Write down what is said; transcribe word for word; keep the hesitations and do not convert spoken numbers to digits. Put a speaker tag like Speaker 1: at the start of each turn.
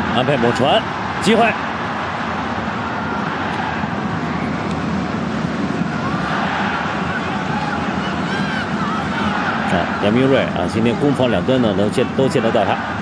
Speaker 1: 安排猛传，机会。啊，杨明锐啊，今天攻防两端呢都见都见得到他。